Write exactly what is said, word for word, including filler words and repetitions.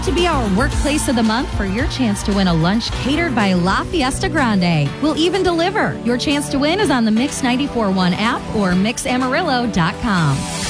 to be our workplace of the month for your chance to win a lunch catered by La Fiesta Grande. We'll even deliver. Your chance to win is on the Mix ninety-four point one app or mix amarillo dot com.